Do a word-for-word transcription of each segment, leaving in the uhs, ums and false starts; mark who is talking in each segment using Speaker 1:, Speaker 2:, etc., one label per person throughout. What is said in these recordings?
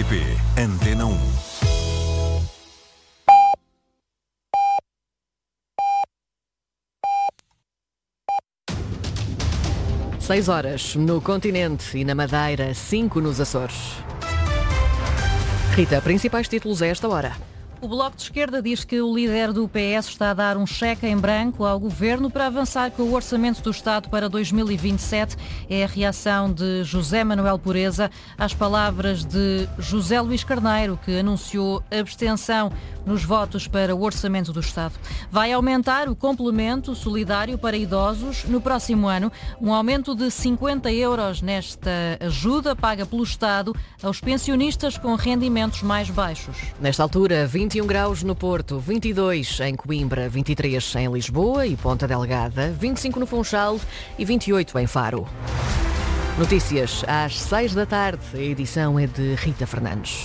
Speaker 1: T P Antena um.
Speaker 2: Seis horas no continente e na Madeira, cinco nos Açores. Rita, principais títulos a esta hora.
Speaker 3: O Bloco de Esquerda diz que o líder do P S está a dar um cheque em branco ao Governo para avançar com o Orçamento do Estado para dois mil e vinte e sete. É a reação de José Manuel Pureza às palavras de José Luís Carneiro, que anunciou abstenção nos votos para o Orçamento do Estado. Vai aumentar o complemento solidário para idosos no próximo ano, um aumento de cinquenta euros nesta ajuda paga pelo Estado aos pensionistas com rendimentos mais baixos.
Speaker 2: Nesta altura, vinte e um graus no Porto, vinte e dois em Coimbra, vinte e três em Lisboa e Ponta Delgada, vinte e cinco no Funchal e vinte e oito em Faro. Notícias às seis da tarde. A edição é de Rita Fernandes.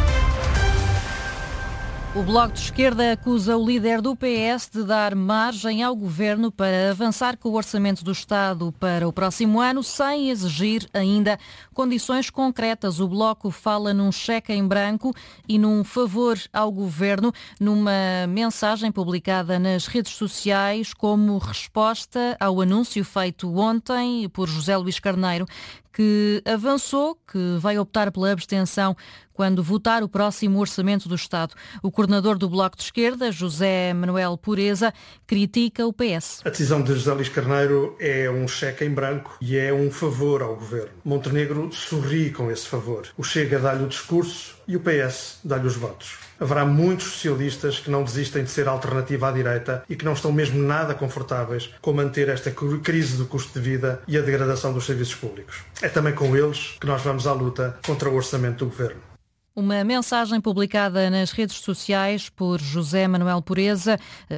Speaker 3: O Bloco de Esquerda acusa o líder do P S de dar margem ao Governo para avançar com o Orçamento do Estado para o próximo ano, sem exigir ainda condições concretas. O Bloco fala num cheque em branco e num favor ao Governo, numa mensagem publicada nas redes sociais como resposta ao anúncio feito ontem por José Luís Carneiro, que avançou que vai optar pela abstenção quando votar o próximo Orçamento do Estado. O coordenador do Bloco de Esquerda, José Manuel Pureza, critica o P S.
Speaker 4: A decisão de José Luís Carneiro é um cheque em branco e é um favor ao Governo. Montenegro sorri com esse favor. O Chega dá-lhe o discurso e o P S dá-lhe os votos. Haverá muitos socialistas que não desistem de ser alternativa à direita e que não estão mesmo nada confortáveis com manter esta crise do custo de vida e a degradação dos serviços públicos. É também com eles que nós vamos à luta contra o orçamento do Governo.
Speaker 3: Uma mensagem publicada nas redes sociais por José Manuel Pureza,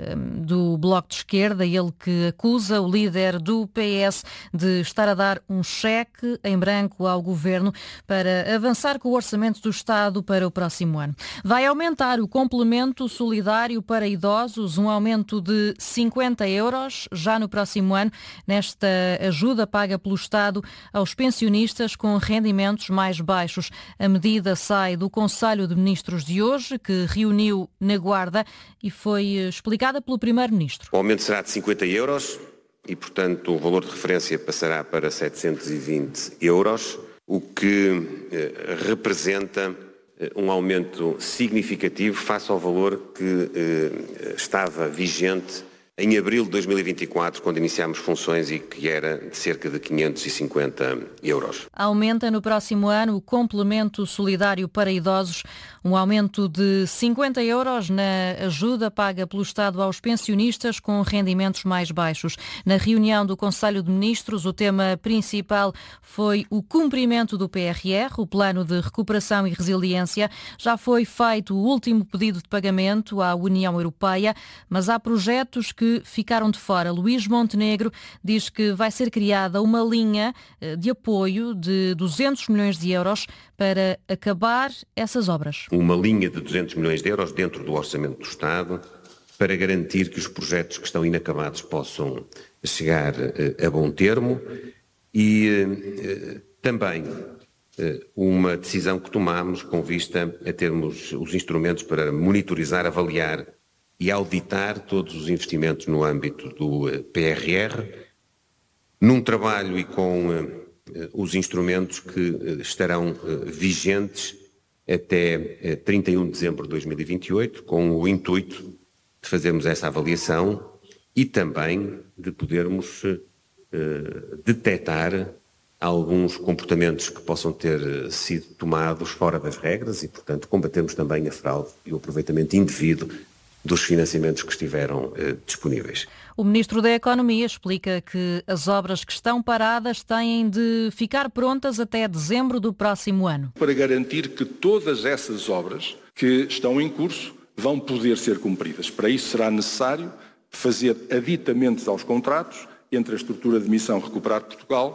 Speaker 3: do Bloco de Esquerda, ele que acusa o líder do P S de estar a dar um cheque em branco ao Governo para avançar com o Orçamento do Estado para o próximo ano. Vai aumentar o complemento solidário para idosos, um aumento de cinquenta euros já no próximo ano, nesta ajuda paga pelo Estado aos pensionistas com rendimentos mais baixos. A medida sai do do Conselho de Ministros de hoje, que reuniu na Guarda e foi explicada pelo Primeiro-Ministro.
Speaker 5: O aumento será de cinquenta euros e, portanto, o valor de referência passará para setecentos e vinte euros, o que eh, representa eh, um aumento significativo face ao valor que eh, estava vigente em abril de dois mil e vinte e quatro, quando iniciámos funções e que era de cerca de quinhentos e cinquenta euros.
Speaker 3: Aumenta no próximo ano o complemento solidário para idosos, um aumento de cinquenta euros na ajuda paga pelo Estado aos pensionistas com rendimentos mais baixos. Na reunião do Conselho de Ministros, o tema principal foi o cumprimento do P R R, o Plano de Recuperação e Resiliência. Já foi feito o último pedido de pagamento à União Europeia, mas há projetos que que ficaram de fora. Luís Montenegro diz que vai ser criada uma linha de apoio de duzentos milhões de euros para acabar essas obras.
Speaker 5: Uma linha de duzentos milhões de euros dentro do Orçamento do Estado para garantir que os projetos que estão inacabados possam chegar a bom termo e também uma decisão que tomámos com vista a termos os instrumentos para monitorizar, avaliar e auditar todos os investimentos no âmbito do P R R, num trabalho e com uh, os instrumentos que uh, estarão uh, vigentes até uh, trinta e um de dezembro de dois mil e vinte e oito, com o intuito de fazermos essa avaliação e também de podermos uh, detectar alguns comportamentos que possam ter uh, sido tomados fora das regras e, portanto, combatermos também a fraude e o aproveitamento indevido dos financiamentos que estiveram eh, disponíveis.
Speaker 3: O Ministro da Economia explica que as obras que estão paradas têm de ficar prontas até dezembro do próximo ano.
Speaker 6: Para garantir que todas essas obras que estão em curso vão poder ser cumpridas. Para isso será necessário fazer aditamentos aos contratos entre a estrutura de missão Recuperar Portugal